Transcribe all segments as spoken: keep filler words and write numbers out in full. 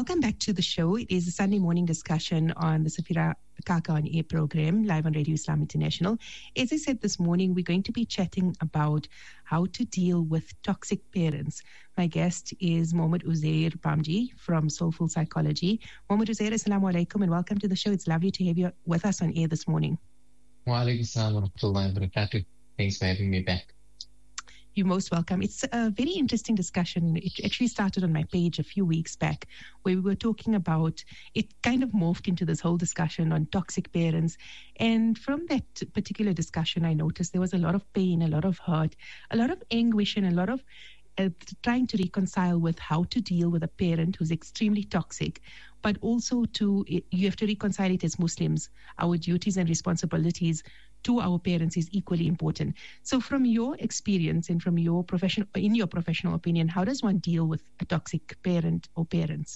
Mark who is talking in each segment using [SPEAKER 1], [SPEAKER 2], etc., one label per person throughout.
[SPEAKER 1] Welcome back to the show. It is a Sunday morning discussion on the Safira Kaka on Air program, live on Radio Islam International. As I said this morning, we're going to be chatting about how to deal with toxic parents. My guest is Mohammed Uzair Bamji from Soulful Psychology. Mohammed Uzair, assalamu alaikum and welcome to the show. It's lovely to have you with us on air this morning.
[SPEAKER 2] Wa alaikum assalam wa rahmatullahi wa barakatuh. Thanks for having me back.
[SPEAKER 1] You're most welcome. It's a very interesting discussion. It actually started on my page a few weeks back where we were talking about, it kind of morphed into this whole discussion on toxic parents. And from that particular discussion, I noticed there was a lot of pain, a lot of hurt, a lot of anguish, and a lot of uh, trying to reconcile with how to deal with a parent who's extremely toxic, but also to, you have to reconcile it as Muslims. Our duties and responsibilities to our parents is equally important. So from your experience and from your professional, in your professional opinion, how does one deal with a toxic parent or parents?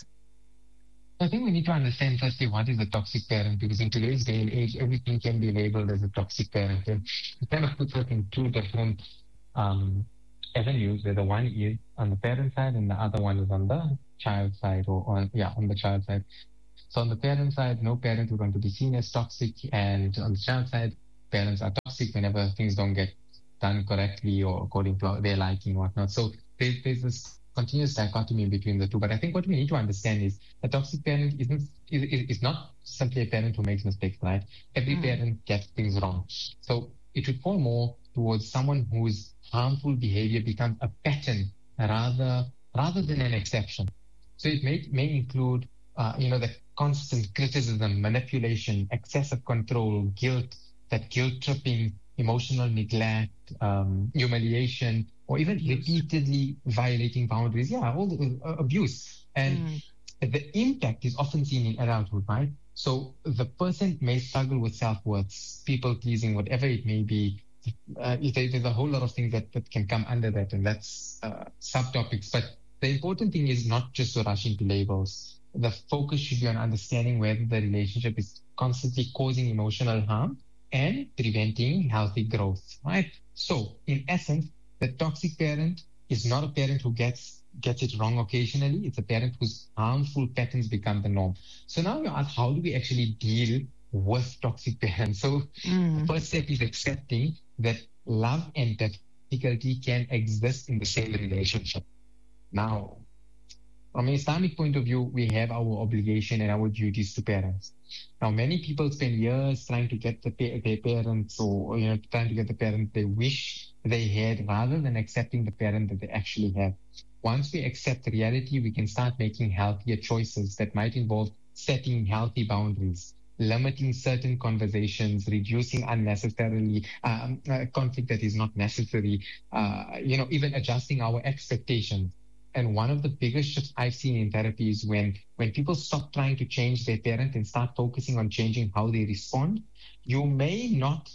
[SPEAKER 2] I think we need to understand firstly what is a toxic parent, because in today's day and age, everything can be labeled as a toxic parent. And it kind of puts us in two different um, avenues, where the one is on the parent side and the other one is on the child side, or on, yeah, on the child side. So on the parent side, no parent would want to be seen as toxic, and on the child side, parents are toxic whenever things don't get done correctly or according to their liking or whatnot. So there's, there's this continuous dichotomy between the two. But I think what we need to understand is a toxic parent isn't is, is not simply a parent who makes mistakes, right? Every mm. parent gets things wrong. So it would fall more towards someone whose harmful behavior becomes a pattern rather rather than an exception. So it may may include uh, you know the constant criticism, manipulation, excessive control, guilt, that guilt tripping, emotional neglect, um, humiliation, or even abuse. Repeatedly violating boundaries. Yeah, all the uh, abuse. And mm. the impact is often seen in adulthood, right? So the person may struggle with self-worth, people pleasing, whatever it may be. Uh, there's a whole lot of things that, that can come under that, and that's uh, subtopics. But the important thing is not just to rush into labels. The focus should be on understanding whether the relationship is constantly causing emotional harm and preventing healthy growth, right? So, in essence, the toxic parent is not a parent who gets gets it wrong occasionally. It's a parent whose harmful patterns become the norm. So now you ask, how do we actually deal with toxic parents? So mm. the first step is accepting that love and difficulty can exist in the same relationship. Now, from an Islamic point of view, we have our obligation and our duties to parents. Now, many people spend years trying to get the pa- their parents, or you know, trying to get the parent they wish they had, rather than accepting the parent that they actually have. Once we accept reality, we can start making healthier choices that might involve setting healthy boundaries, limiting certain conversations, reducing unnecessarily um, uh, conflict that is not necessary, uh, you know, even adjusting our expectations. And one of the biggest shifts I've seen in therapy is when, when people stop trying to change their parent and start focusing on changing how they respond. You may not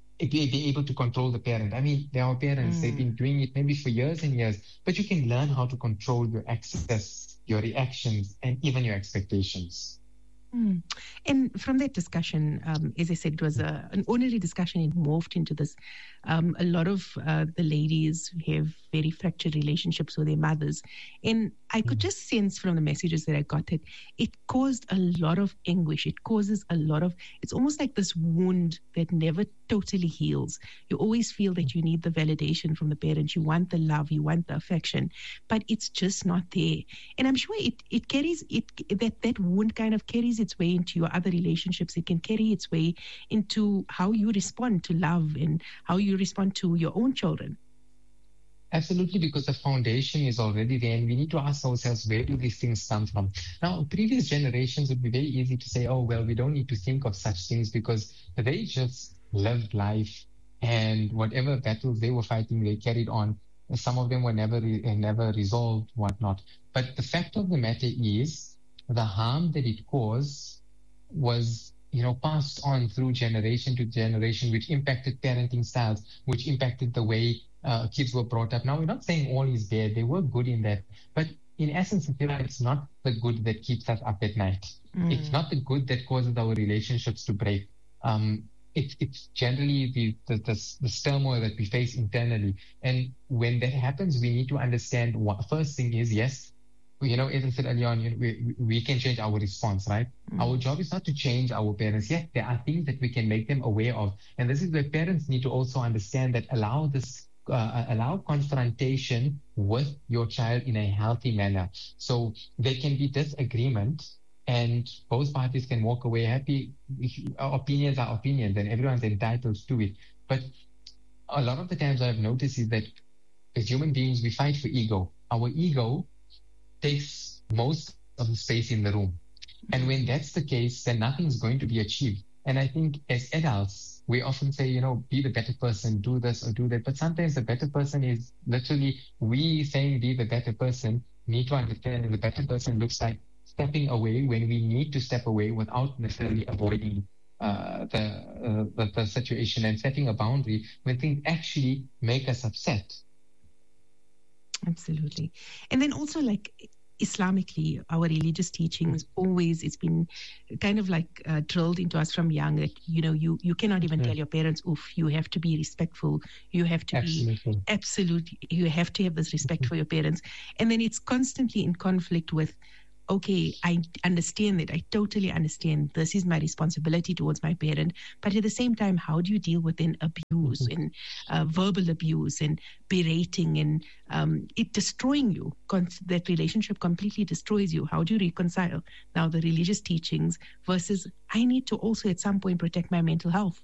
[SPEAKER 2] be able to control the parent. I mean, they are parents. Mm. They've been doing it maybe for years and years, but you can learn how to control your access, your reactions, and even your expectations.
[SPEAKER 1] Mm. And from that discussion, um, as I said, it was a, an ordinary discussion. It morphed into this. Um, a lot of uh, the ladies have very fractured relationships with their mothers. And I could just sense from the messages that I got that it caused a lot of anguish. It causes a lot of, it's almost like this wound that never totally heals. You always feel that you need the validation from the parents. You want the love, you want the affection, but it's just not there. And I'm sure it, it carries, it that, that wound kind of carries its way into your other relationships. It can carry its way into how you respond to love and how you respond to your own children.
[SPEAKER 2] Absolutely, because the foundation is already there, and we need to ask ourselves, where do these things come from? Now, previous generations would be very easy to say, oh, well, we don't need to think of such things because they just lived life, and whatever battles they were fighting, they carried on. Some of them were never re- never resolved, whatnot. But the fact of the matter is, the harm that it caused was, you know, passed on through generation to generation, which impacted parenting styles, which impacted the way uh, kids were brought up. Now, we're not saying all is bad. They were good in that. But in essence, it's not the good that keeps us up at night. Mm. It's not the good that causes our relationships to break. Um, it, it's generally the, the, the, the turmoil that we face internally. And when that happens, we need to understand what first thing is, yes, you know, as I said earlier on, you know, we, we can change our response, right? Mm. Our job is not to change our parents. Yes, there are things that we can make them aware of. And this is where parents need to also understand that allow this, uh, allow confrontation with your child in a healthy manner. So there can be disagreement and both parties can walk away happy. Opinions are opinions and everyone's entitled to it. But a lot of the times I've noticed is that as human beings, we fight for ego. Our ego takes most of the space in the room. And when that's the case, then nothing's going to be achieved. And I think as adults, we often say, you know, be the better person, do this or do that. But sometimes the better person is literally we saying be the better person, need to understand that the better person looks like stepping away when we need to step away without necessarily avoiding uh, the, uh, the, the situation and setting a boundary when things actually make us upset.
[SPEAKER 1] Absolutely. And then also like Islamically, our religious teachings always, it's been kind of like uh, drilled into us from young that, you know, you, you cannot even yeah. tell your parents, oof, you have to be respectful. You have to
[SPEAKER 2] Absolutely.
[SPEAKER 1] be absolute. You have to have this respect mm-hmm. for your parents. And then it's constantly in conflict with, okay, I understand that. I totally understand. This is my responsibility towards my parent. But at the same time, how do you deal with an abuse mm-hmm. and uh, verbal abuse and berating and um, it destroying you? That relationship completely destroys you. How do you reconcile now the religious teachings versus I need to also at some point protect my mental health?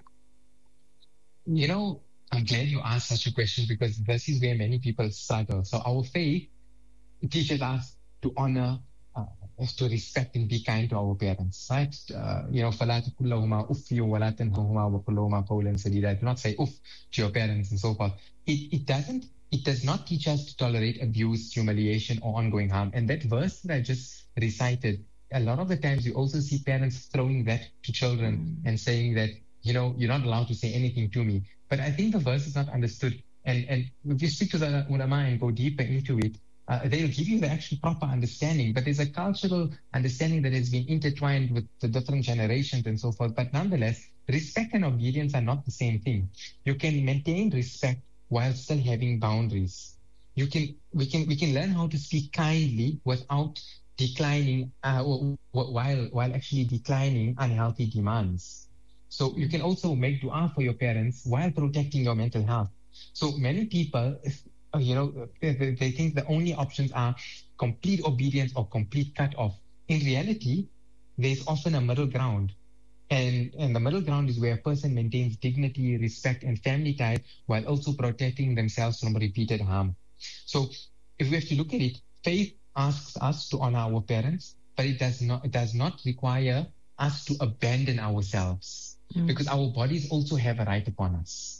[SPEAKER 2] You know, I'm glad you asked such a question because this is where many people struggle. So our faith teaches us to honor, Uh, to respect and be kind to our parents, right? Uh, you know, فَلَا تَقُلْ لَهُمَا أُفٍّ وَلَا تَنْهَرْهُمَا وَقُلْ لَهُمَا قَوْلًا سَدِيدًا. Do not say uff to your parents and so forth. It, it doesn't, it does not teach us to tolerate abuse, humiliation, or ongoing harm. And that verse that I just recited, a lot of the times you also see parents throwing that to children mm. and saying that, you know, you're not allowed to say anything to me. But I think the verse is not understood. And, and if you speak to the ulama and go deeper into it, Uh, they'll give you the actual proper understanding, but there's a cultural understanding that has been intertwined with the different generations and so forth. But nonetheless, respect and obedience are not the same thing. You can maintain respect while still having boundaries. You can, we can, we can learn how to speak kindly without declining, uh, while, while actually declining unhealthy demands. So you can also make dua for your parents while protecting your mental health. So many people, you know, they, they think the only options are complete obedience or complete cut off. In reality, there's often a middle ground. And, and the middle ground is where a person maintains dignity, respect, and family ties while also protecting themselves from repeated harm. So if we have to look at it, faith asks us to honor our parents, but it does not, it does not require us to abandon ourselves mm. because our bodies also have a right upon us.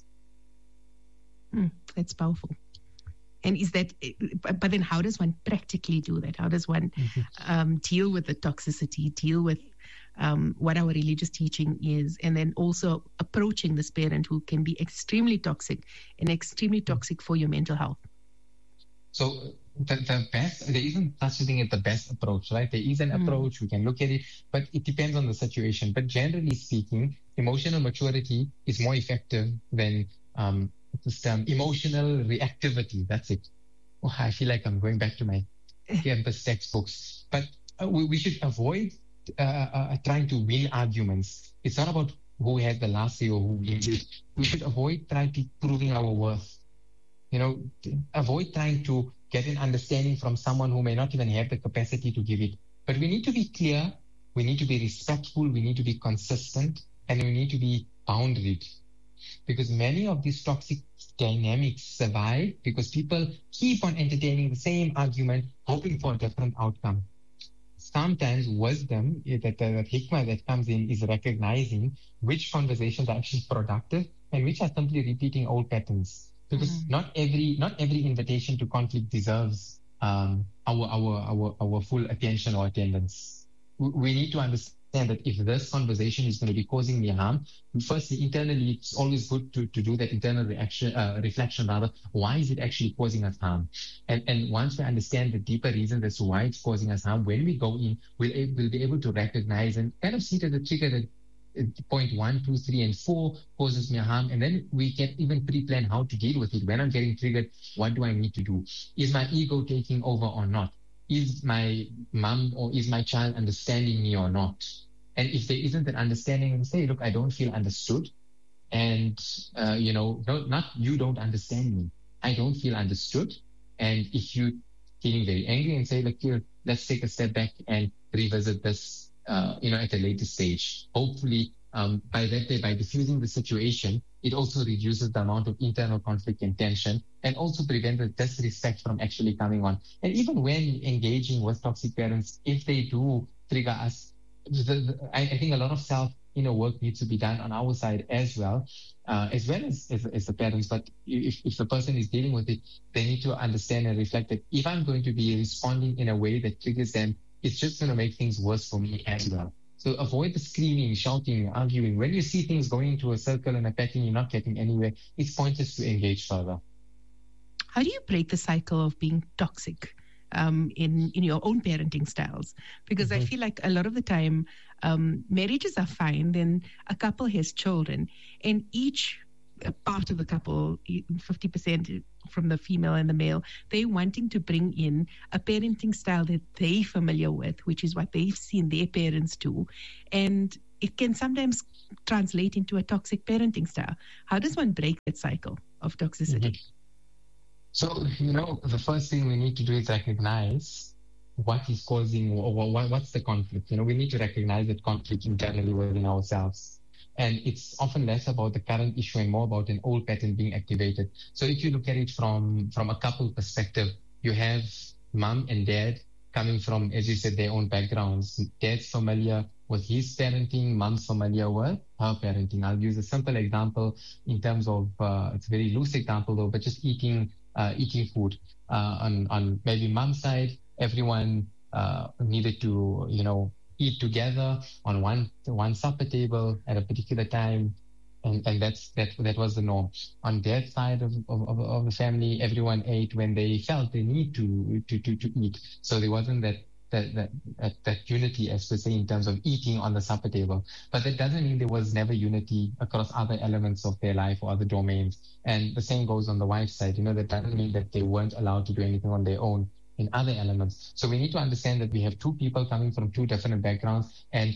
[SPEAKER 1] Mm, that's powerful. And is that, but then how does one practically do that? How does one mm-hmm. um, deal with the toxicity, deal with um, what our religious teaching is, and then also approaching this parent who can be extremely toxic and extremely toxic for your mental health?
[SPEAKER 2] So the, the best, there isn't such a thing as the best approach, right? There is an mm. approach, we can look at it, but it depends on the situation. But generally speaking, emotional maturity is more effective than um, this term, emotional reactivity. That's it. Oh, I feel like I'm going back to my campus textbooks. But uh, we, we should avoid uh, uh, trying to win arguments. It's not about who has the last say or who wins it. We should avoid trying to proving our worth. You know, avoid trying to get an understanding from someone who may not even have the capacity to give it. But we need to be clear. We need to be respectful. We need to be consistent, and we need to be boundaried. Because many of these toxic dynamics survive because people keep on entertaining the same argument, hoping for a different outcome. Sometimes wisdom, that the, the hikmah that comes in is recognizing which conversations are actually productive and which are simply repeating old patterns. Because mm-hmm. not every not every invitation to conflict deserves um, our, our our our full attention or attendance. We, we need to understand that if this conversation is going to be causing me harm, firstly, internally, it's always good to, to do that internal reaction, uh, reflection rather. Why is it actually causing us harm? And, and once we understand the deeper reasons as to why it's causing us harm, when we go in, we'll, we'll be able to recognize and kind of see that the trigger that point one, two, three, and four causes me harm. And then we can even pre-plan how to deal with it. When I'm getting triggered, what do I need to do? Is my ego taking over or not? is my mom or is my child understanding me or not? And if there isn't an understanding, say, look, I don't feel understood. And, uh, you know, no, not you don't understand me. I don't feel understood. And if you're feeling very angry and say, look, here, let's take a step back and revisit this, uh, you know, at a later stage. Hopefully, um, by that day, by diffusing the situation, it also reduces the amount of internal conflict and tension, and also prevents the disrespect from actually coming on. And even when engaging with toxic parents, if they do trigger us, the, the, I, I think a lot of self inner work needs to be done on our side as well, uh, as well as, as, as the parents. But if, if the person is dealing with it, they need to understand and reflect that if I'm going to be responding in a way that triggers them, it's just going to make things worse for me as well. So avoid the screaming, shouting, arguing. When you see things going into a circle and a pattern, you're not getting anywhere, it's pointless to engage further.
[SPEAKER 1] How do you break the cycle of being toxic um, in, in your own parenting styles? Because mm-hmm. I feel like a lot of the time, um, marriages are fine, then a couple has children, and each part of the couple, fifty percent from the female and the male, they're wanting to bring in a parenting style that they're familiar with, which is what they've seen their parents do. And it can sometimes translate into a toxic parenting style. How does one break that cycle of toxicity?
[SPEAKER 2] Mm-hmm. So, you know, the first thing we need to do is recognize what is causing, or what's the conflict. You know, we need to recognize that conflict internally within ourselves. And it's often less about the current issue and more about an old pattern being activated. So if you look at it from, from a couple perspective, you have mom and dad coming from, as you said, their own backgrounds. Dad's familiar with his parenting, mom's familiar with her parenting. I'll use a simple example in terms of, uh, it's a very loose example though, but just eating, uh, eating food. Uh, on, on maybe mom's side, everyone, uh, needed to, you know, eat together on one one supper table at a particular time, and, and that's that that was the norm. On their side of, of, of the family, everyone ate when they felt they need to to to, to eat. So there wasn't that that, that that that unity, as per se, in terms of eating on the supper table. But that doesn't mean there was never unity across other elements of their life or other domains. And the same goes on the wife's side. You know, that doesn't mean that they weren't allowed to do anything on their own in other elements. So we need to understand that we have two people coming from two different backgrounds, and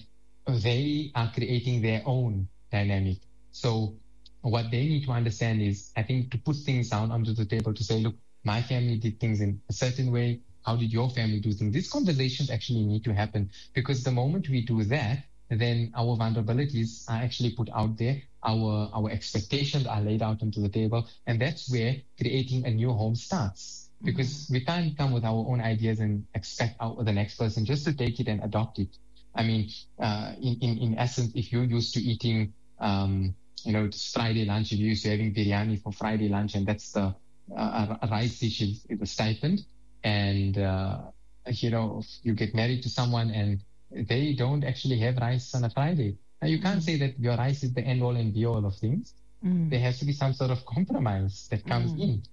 [SPEAKER 2] they are creating their own dynamic. So what they need to understand is, I think, to put things down onto the table to say, look, my family did things in a certain way. How did your family do things? These conversations actually need to happen, because the moment we do that, then our vulnerabilities are actually put out there. Our, our expectations are laid out onto the table. And that's where creating a new home starts. Because we can't come with our own ideas and expect our, the next person just to take it and adopt it. I mean, uh, in, in, in essence, if you're used to eating, um, you know, it's Friday lunch, if you're used to having biryani for Friday lunch, and that's the uh, a rice dish is, is a stipend. And, uh, you know, you get married to someone and they don't actually have rice on a Friday. Now, you can't say that your rice is the end all and be all of things. Mm. There has to be some sort of compromise that comes mm. in.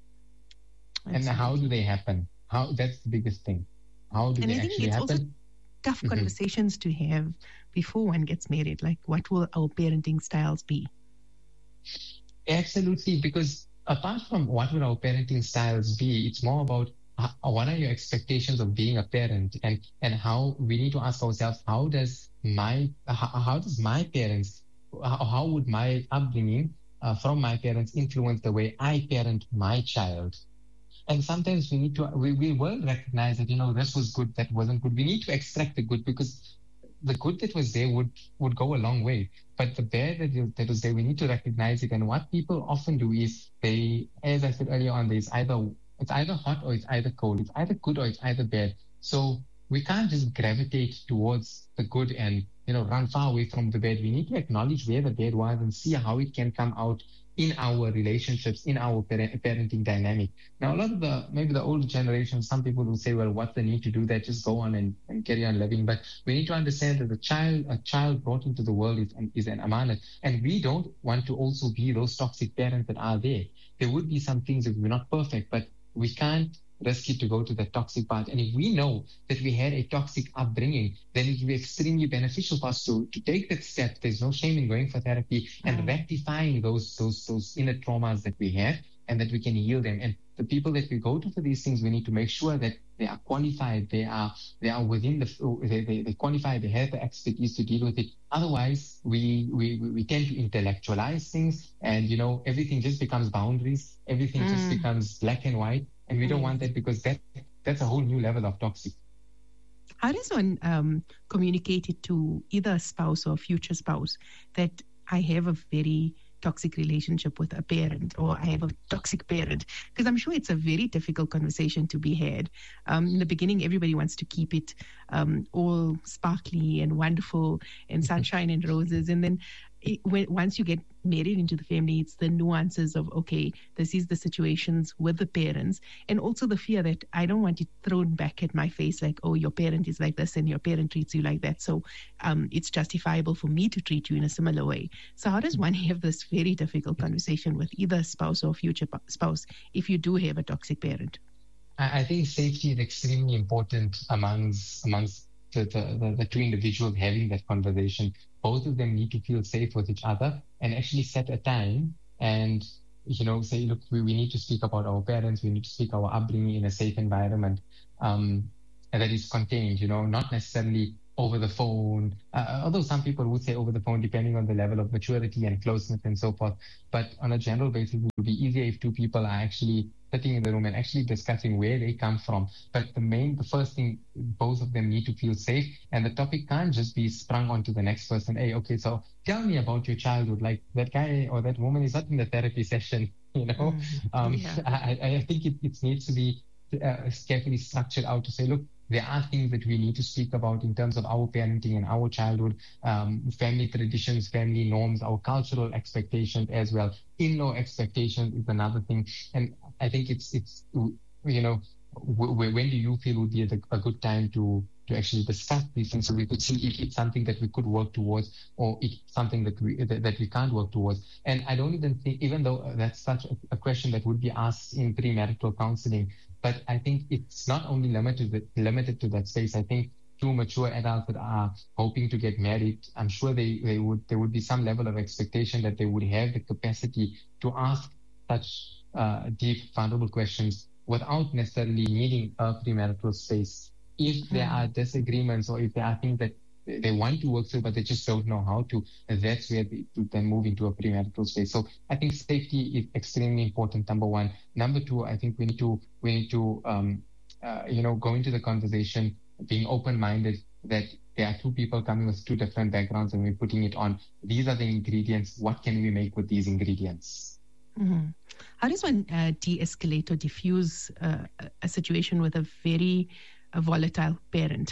[SPEAKER 2] And how do they happen? How that's the biggest thing. How do
[SPEAKER 1] and
[SPEAKER 2] they
[SPEAKER 1] I think
[SPEAKER 2] actually
[SPEAKER 1] it's
[SPEAKER 2] happen?
[SPEAKER 1] Also tough mm-hmm. conversations to have before one gets married. Like, what will our parenting styles be?
[SPEAKER 2] Absolutely, because apart from what will our parenting styles be, it's more about how, what are your expectations of being a parent, and and how we need to ask ourselves, how does my how, how does my parents, how, how would my upbringing uh, from my parents influence the way I parent my child? And sometimes we need to, we, we will recognize that, you know, this was good, that wasn't good. We need to extract the good, because the good that was there would, would go a long way. But the bad that, that was there, we need to recognize it. And what people often do is they, as I said earlier on, there's either, it's either hot or it's either cold. It's either good or it's either bad. So we can't just gravitate towards the good and, you know, run far away from the bad. We need to acknowledge where the bad was and see how it can come out in our relationships, in our parent, parenting dynamic. Now, a lot of the, maybe the older generation, some people will say, well, what's the need to do that? Just go on and, and carry on living. But we need to understand that the child, a child brought into the world is, is an amanat. And we don't want to also be those toxic parents that are there. There would be some things that we're not perfect, but we can't risk it to go to the toxic part. And if we know that we had a toxic upbringing, then it will be extremely beneficial for us to, to take that step. There's no shame in going for therapy and mm. rectifying those, those, those inner traumas that we have, and that we can heal them. And the people that we go to for these things, we need to make sure that they are qualified, they are they are within the, they, they, they qualify, they have the expertise to deal with it. Otherwise, we, we, we tend to intellectualize things, and, you know, everything just becomes boundaries, everything mm. just becomes black and white, and we mm. don't want that, because that that's a whole new level of toxic.
[SPEAKER 1] How does one um, communicate it to either a spouse or a future spouse that I have a very toxic relationship with a parent, or I have a toxic parent? Because I'm sure it's a very difficult conversation to be had. Um, in the beginning, everybody wants to keep it um, all sparkly and wonderful and sunshine and roses. And then it, when, once you get married into the family, it's the nuances of, okay, this is the situations with the parents, and also the fear that I don't want it thrown back at my face like, oh, your parent is like this and your parent treats you like that, so um, it's justifiable for me to treat you in a similar way. So how does one have this very difficult conversation with either spouse or future spouse if you do have a toxic parent?
[SPEAKER 2] I think safety is extremely important amongst amongst the, the, the, the two individuals having that conversation. Both of them need to feel safe with each other and actually set a time and, you know, say, look, we, we need to speak about our parents, we need to speak our upbringing in a safe environment um, and that is contained, you know, not necessarily over the phone, uh, although some people would say over the phone, depending on the level of maturity and closeness and so forth. But on a general basis, it would be easier if two people are actually sitting in the room and actually discussing where they come from. But the main, the first thing, both of them need to feel safe, and the topic can't just be sprung onto the next person. Hey, okay, so tell me about your childhood. Like, that guy or that woman is not in the therapy session, you know. Mm, um, yeah. I, I think it, it needs to be uh, carefully structured out to say, look, there are things that we need to speak about in terms of our parenting and our childhood, um, family traditions, family norms, our cultural expectations as well. In-law expectations is another thing. And I think it's, it's you know, w- w- when do you feel would be a, a good time to, to actually discuss these things so we could see if it's something that we could work towards or it's something that we that, that we can't work towards. And I don't even think, even though that's such a, a question that would be asked in premarital counseling, but I think it's not only limited limited to that space. I think two mature adults that are hoping to get married, I'm sure they, they would there would be some level of expectation that they would have the capacity to ask such uh, deep, vulnerable questions without necessarily needing a premarital space. If there are disagreements or if there are things that they want to work through, but they just don't know how to, that's where they then move into a premarital space. So I think safety is extremely important, number one. Number two, I think we need to, we need to, um, uh, you know, go into the conversation being open-minded that there are two people coming with two different backgrounds and we're putting it on. These are the ingredients. What can we make with these ingredients?
[SPEAKER 1] Mm-hmm. How does one uh, de-escalate or diffuse uh, a situation with a very a volatile parent?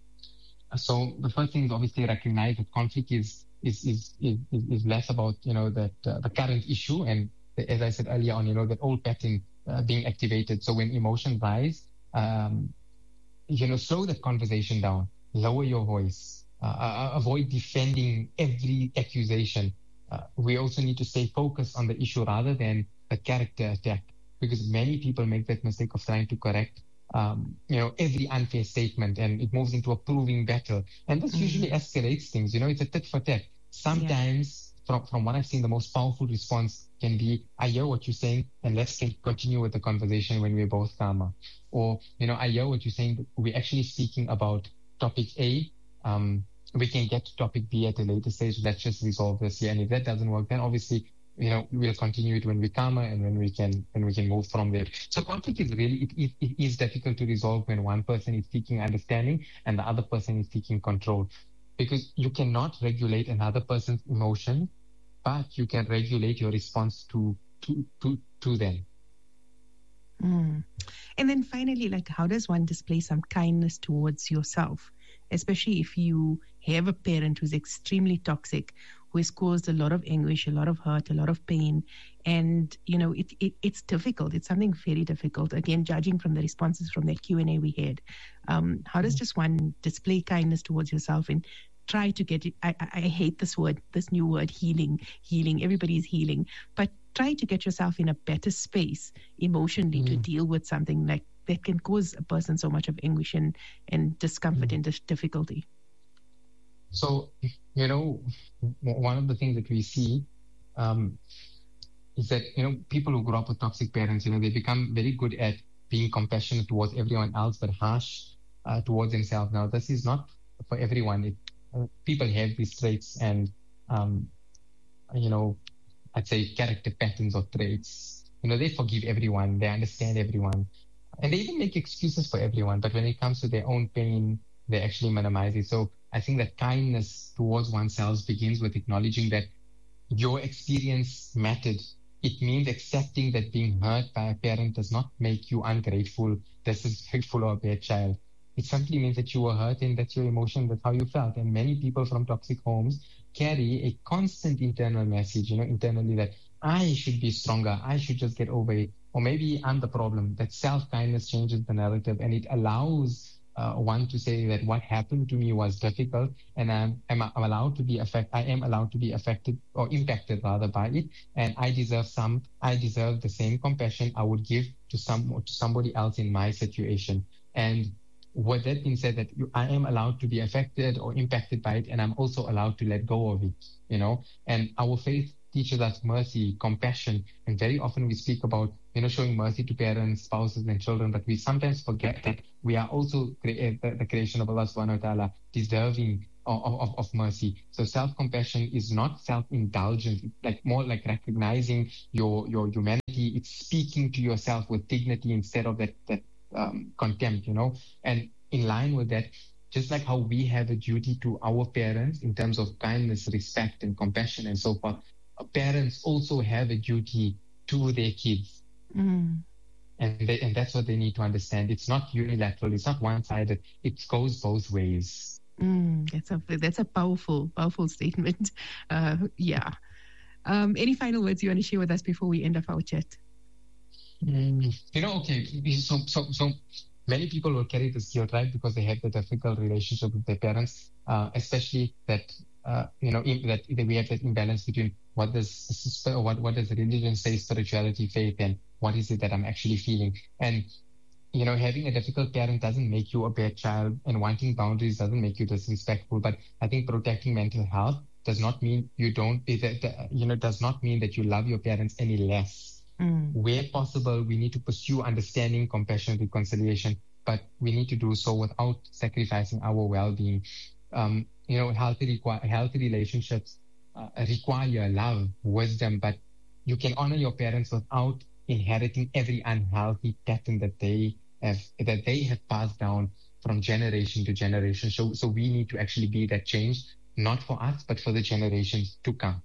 [SPEAKER 2] So the first thing is obviously recognize that conflict is is is is, is less about, you know, that uh, the current issue and the, as I said earlier on, you know, that old pattern uh, being activated. So when emotions rise, um, you know, slow that conversation down, lower your voice, uh, uh, avoid defending every accusation. Uh, we also need to stay focused on the issue rather than the character attack, because many people make that mistake of trying to correct Um, you know, every unfair statement, and it moves into a proving battle. And this mm-hmm. usually escalates things. You know, it's a tit for tat. Sometimes, yeah. from, from what I've seen, the most powerful response can be, I hear what you're saying, and let's continue with the conversation when we're both calmer. Or, you know, I hear what you're saying, but we're actually speaking about topic A. Um, we can get to topic B at a later stage. Let's just resolve this here. And if that doesn't work, then obviously, you know, we'll continue it when we're calmer and when we can when we can move from there. So conflict is really, it, it, it is difficult to resolve when one person is seeking understanding and the other person is seeking control. Because you cannot regulate another person's emotion, but you can regulate your response to to to, to them.
[SPEAKER 1] Mm. And then finally, like, how does one display some kindness towards yourself, especially if you have a parent who's extremely toxic, who has caused a lot of anguish, a lot of hurt, a lot of pain. And, you know, it, it it's difficult. It's something very difficult. Again, judging from the responses from that Q and A we had, um, how does just one display kindness towards yourself and try to get it? I, I hate this word, this new word, healing, healing. Everybody is healing. But try to get yourself in a better space emotionally mm. to deal with something like that can cause a person so much of anguish and, and discomfort mm. and dis- difficulty.
[SPEAKER 2] So, you know, one of the things that we see, um, is that, you know, people who grow up with toxic parents, you know, they become very good at being compassionate towards everyone else, but harsh uh, towards themselves. Now, this is not for everyone. It, uh, people have these traits and, um, you know, I'd say character patterns or traits. You know, they forgive everyone. They understand everyone. And they even make excuses for everyone. But when it comes to their own pain, they actually minimize it. So I think that kindness towards oneself begins with acknowledging that your experience mattered. It means accepting that being hurt by a parent does not make you ungrateful, disrespectful, or a bad child. It simply means that you were hurt and that's your emotion, that's how you felt. And many people from toxic homes carry a constant internal message, you know, internally that I should be stronger, I should just get over it. Or maybe I'm the problem. That self-kindness changes the narrative and it allows uh, one to say that what happened to me was difficult and I'm, I'm, I'm allowed to be affected, I am allowed to be affected or impacted rather by it. And I deserve some, I deserve the same compassion I would give to some, to somebody else in my situation. And with that being said, that you, I am allowed to be affected or impacted by it, and I'm also allowed to let go of it, you know. And our faith teaches us mercy, compassion, and very often we speak about, you know, showing mercy to parents, spouses, and children, but we sometimes forget that we are also cre- the, the creation of Allah subhanahu wa ta'ala, deserving of, of, of mercy. So self-compassion is not self-indulgence, it's like more like recognizing your, your humanity. It's speaking to yourself with dignity instead of that, that Um, contempt, you know. And in line with that, just like how we have a duty to our parents in terms of kindness, respect, and compassion and so forth, parents also have a duty to their kids.
[SPEAKER 1] Mm.
[SPEAKER 2] And they, and that's what they need to understand. It's not unilateral. It's not one-sided. It goes both ways.
[SPEAKER 1] Mm, that's a that's a powerful, powerful statement. Uh, yeah. Um, any final words you want to share with us before we end off our chat?
[SPEAKER 2] Mm, you know, okay, so, so, so many people will carry this guilt, right? Because they have the difficult relationship with their parents, uh, especially that, uh, you know, in, that, that we have that imbalance between what does, what, what does religion say, spirituality, faith, and what is it that I'm actually feeling. And, you know, having a difficult parent doesn't make you a bad child, and wanting boundaries doesn't make you disrespectful. But I think protecting mental health does not mean you don't, you know, does not mean that you love your parents any less. Mm. Where possible, we need to pursue understanding, compassion, reconciliation, but we need to do so without sacrificing our well-being. Um, you know, healthy, healthy relationships uh, require love, wisdom, but you can honor your parents without inheriting every unhealthy pattern that they have, that they have passed down from generation to generation. So, so we need to actually be that change, not for us, but for the generations to come.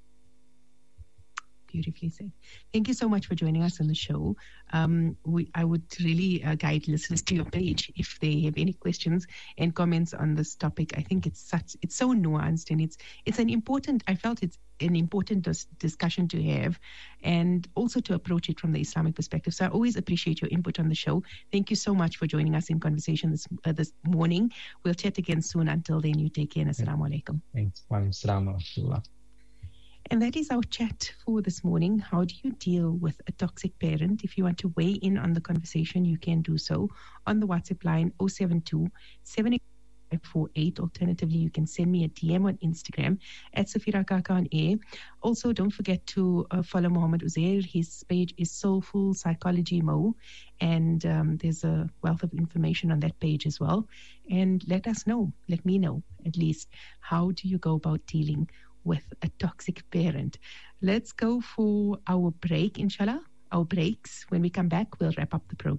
[SPEAKER 1] Beautifully said. Thank you so much for joining us on the show. Um, we, I would really uh, guide listeners to your page if they have any questions and comments on this topic. I think it's such, it's so nuanced, and it's it's an important. I felt it's an important dis- discussion to have, and also to approach it from the Islamic perspective. So I always appreciate your input on the show. Thank you so much for joining us in conversation this uh, this morning. We'll chat again soon. Until then, you take care. And Assalamu alaikum.
[SPEAKER 2] Thanks. Wa alaikum salam wa rahmatullah.
[SPEAKER 1] And that is our chat for this morning. How do you deal with a toxic parent? If you want to weigh in on the conversation, you can do so on the WhatsApp line zero seven two, seven eight five four eight. Alternatively, you can send me a D M on Instagram at Safira Kaka on air. Also, don't forget to uh, follow Mohammed Uzair. His page is Soulful Psychology Mo, and um, there's a wealth of information on that page as well. And let us know, let me know at least, how do you go about dealing with a toxic parent? Let's go for our break, inshallah. Our breaks. When we come back, we'll wrap up the program.